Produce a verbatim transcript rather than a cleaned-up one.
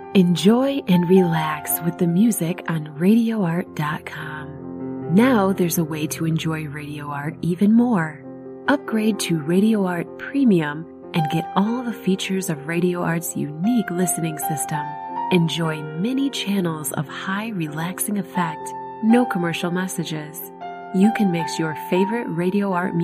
Enjoy and relax with the music on radio art dot com. Now there's a way to enjoy Radio Art even more. Upgrade to Radio Art Premium and get all the features of Radio Art's unique listening system. Enjoy many channels of high relaxing effect, no commercial messages. You can mix your favorite Radio Art music